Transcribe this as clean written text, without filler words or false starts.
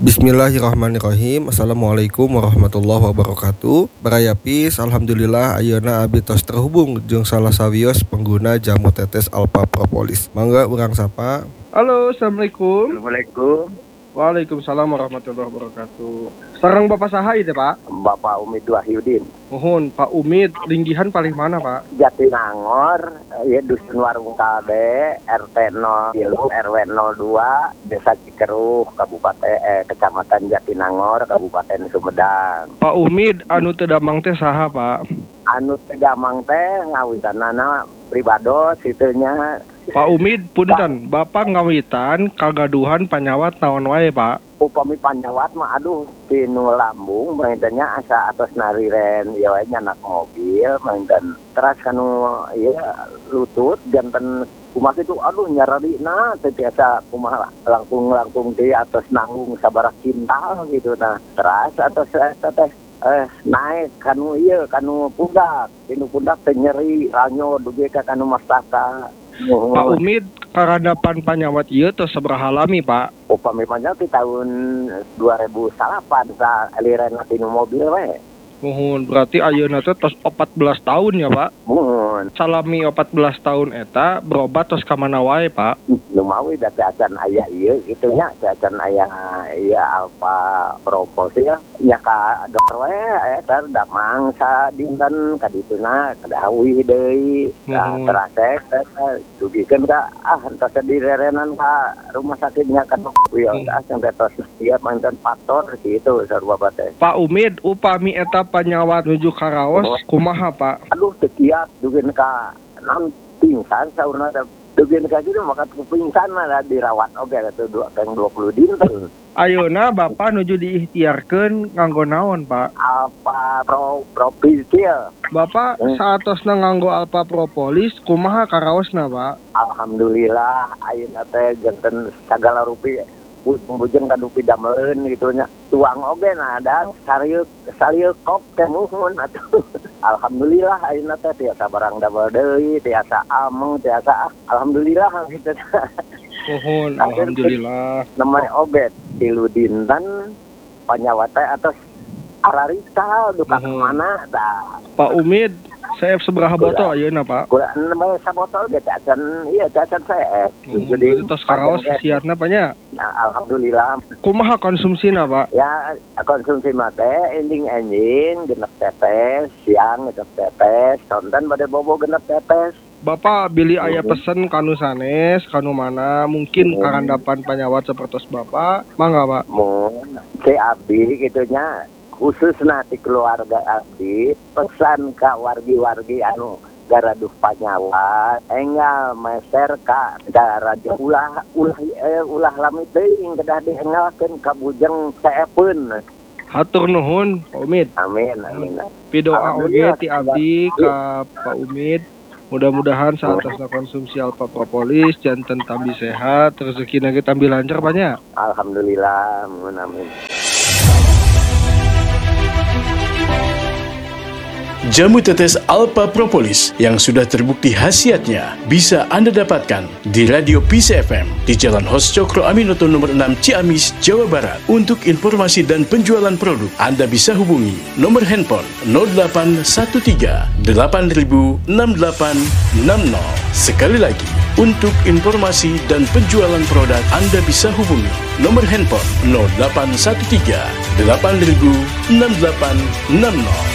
Bismillahirrahmanirrahim. Assalamualaikum warahmatullahi wabarakatuh. Barayapis, alhamdulillah ayeuna abdi tos terhubung jeung salah sawios pengguna jamu tetes Alpha Propolis. Mangga urang sapa. Halo, assalamualaikum. Assalamualaikum. Waalaikumsalam warahmatullahi wabarakatuh. Sareng Bapak saha ieu, Pak? Bapak Umid Wahyudin. Mohon, Pak Umid, linggihan paling mana, Pak? Jatinangor, ya Dusun Warung KB, RT 0 RW 02, Desa Cikeruh, Kecamatan Jatinangor, Kabupaten Sumedang. Pak Umid, anu teu damang teh saha, Pak? Anu teu damang teh ngawitanana pribados itunya. Pak Umid, punten, Bapak ngawitan kagaduhan panyawat naon wae, Pak? Upami panyawat mah aduh tinu lambung maintannya asa atas nariren ya wae nyanak mobil maintan teras kanu ieu lutut janten kumaha itu aduh nyararina teu tiasa kumaha langkung di atas nanggung sabaraha kintal gitu nah teras atas teh naik kanu ieu kanu pundak tinu pundak teh nyeri ranyo dugi ka kanu mastaka. Pak Umid, karadapan panyawat ieu tos sabaraha lami, Pak? Upami panyawat di tahun 2008 sa aliran tinu mobil we. Mohon, berarti ayeuna teh tos 14 tahun ya, Pak? Mohon. Salami 14 tahun eta berobat tos ka mana wae, Pak? Lumawi da acan aya ieu kitu nya acan aya ieu Alpha Propolis ya nya ka dokter we eta damang sa dinten ka dituna kadawi deui ka terasek dugikeun ka entos direrenan ka rumah sakitnya kan ya sampai tos ieu mantan faktor kitu sarua teh. Pak Umid, upami eta panyawat nuju ka raos kumaha, Pak? Aduh teu kiat dugikeun ka naon pingsan saurna dugikeun ka kitu maka pingsan mah dirawat oge atuh 20 dinten. Ayeuna Bapak nuju diikhtiarkeun nganggo naon, Pak? Alpha Propolis. Bapak saatosna nganggo Alpha Propolis kumaha karaosna, Pak? Alhamdulillah ayeuna teh janten sagala rupiah bujeng kanu pidameleun kitu nya. Tuang oge nah ada sarieu kop teh muhun atuh. Alhamdulillah ayeuna teh tiasa barang damel deui, tiasa ameng, tiasa alhamdulillah kitu. Mohon, alhamdulillah. Namanya obat tilu dinten panyawat teh atas ararita duka kemana dah. Pak Umid, saya seberapa botol ayeuna, Pak? Kurang nembe sabotol ge cacan saya. Jadi tos karaos siatna apa nya? Nah, alhamdulillah. Kumaha konsumsina, Pak? Ya konsumsi mah teh ending genep tetes, siang genep tetes, sonten bade bobo genep tetes. Bapak bili aya pesen kanu sanes, kanu mana mungkin karandapan panyawat sapertos Bapak, mangga, Pak? Mun si abdi kitu nya khususna ti keluarga abdi pesan ka wargi-wargi anu garaduh panyawat enggal meser ka radio ulah lami teuing kedah diengalkeun ka bujeng saepeun. Hatur nuhun, Pak Umid. Amin. Pidoa oge ti abdi ka Pak Umid. Mudah-mudahan saatosna konsumsi Alpha Propolis janten tambi sehat, rezekina ge tambi lancar banyak. Alhamdulillah, amin. Jamu tetes Alpha Propolis yang sudah terbukti khasiatnya bisa Anda dapatkan di Radio Peace FM di Jalan Hos Cokro Aminoto nomor 6 Ciamis, Jawa Barat. Untuk informasi dan penjualan produk, Anda bisa hubungi nomor handphone 0813 8000 6860. Sekali lagi, untuk informasi dan penjualan produk, Anda bisa hubungi nomor handphone 0813 8000 6860.